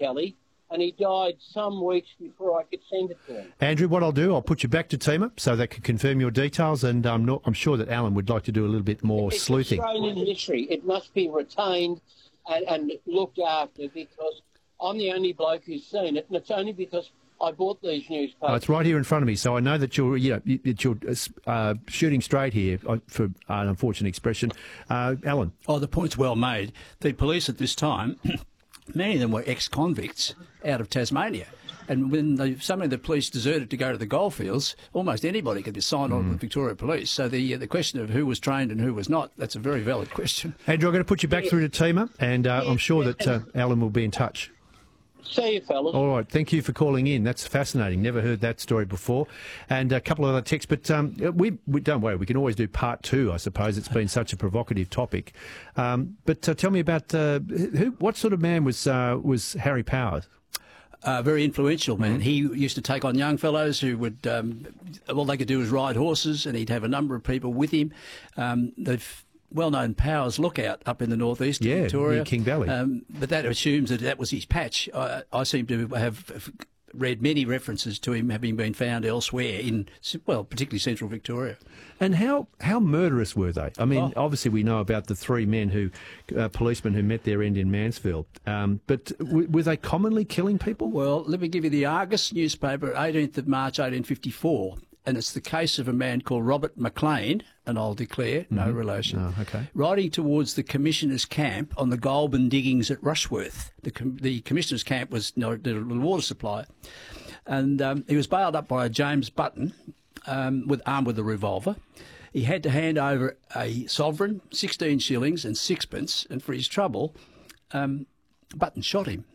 Kelly, and he died some weeks before I could send it to him. Andrew, what I'll do, I'll put you back to Tima so they can confirm your details, and I'm sure that Alan would like to do a little bit more sleuthing. It's Australian history. It must be retained and looked after, because I'm the only bloke who's seen it, and it's only because I bought these newspapers. Oh, it's right here in front of me, so I know that you're shooting straight here, for an unfortunate expression. Alan? Oh, the point's well made. The police at this time, many of them were ex-convicts out of Tasmania. And when some of the police deserted to go to the goldfields, almost anybody could be signed on with Victoria Police. So the question of who was trained and who was not, that's a very valid question. Andrew, I'm going to put you back through to Tima, and I'm sure that Alan will be in touch. See you, fellas. All right, thank you for calling in. That's fascinating. Never heard that story before. And a couple of other texts, but we don't worry. We can always do part two, I suppose. It's been such a provocative topic. But tell me about what sort of man was Harry Powers? Very influential man. He used to take on young fellows who would, all they could do was ride horses, and he'd have a number of people with him. They've well-known Powers Lookout up in the northeast of Victoria. Near King Valley. But that assumes that was his patch. I seem to have read many references to him having been found elsewhere in, well, particularly central Victoria. And how murderous were they? I mean, obviously we know about the three men policemen who met their end in Mansfield. But were they commonly killing people? Well, let me give you the Argus newspaper, 18th of March, 1854. And it's the case of a man called Robert McLean, and I'll declare no relation, riding towards the Commissioner's camp on the Goulburn diggings at Rushworth. The Commissioner's camp was the water supply. And he was bailed up by a James Button, armed with a revolver. He had to hand over a sovereign, 16 shillings and sixpence, and for his trouble, Button shot him.